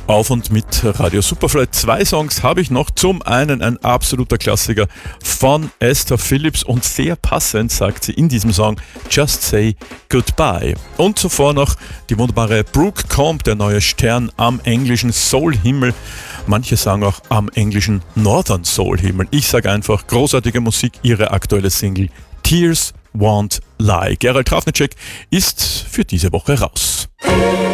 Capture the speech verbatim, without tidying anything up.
Auf und mit Radio Superfly. Zwei Songs habe ich noch. Zum einen ein absoluter Klassiker von Esther Phillips und sehr passend sagt sie in diesem Song Just Say Goodbye. Und zuvor noch die wunderbare Brooke Combe, der neue Stern am englischen Soul-Himmel. Manche sagen auch am englischen Northern Soul-Himmel. Ich sage einfach, großartige Musik, ihre aktuelle Single Tears Won't Lie. Gerald Trafnicek ist für diese Woche raus.